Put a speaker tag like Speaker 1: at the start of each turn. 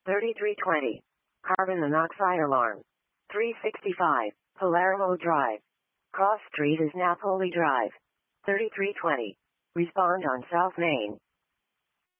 Speaker 1: 3320. Carbon monoxide alarm. 365. Palermo Drive. Cross Street is Napoli Drive. 3320. Respond on South Main.